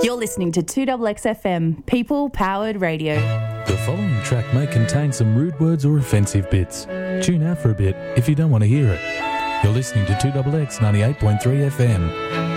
You're listening to 2XXFM, People Powered Radio. The following track may contain some rude words or offensive bits. Tune out for a bit if you don't want to hear it. You're listening to 2XX 98.3 FM.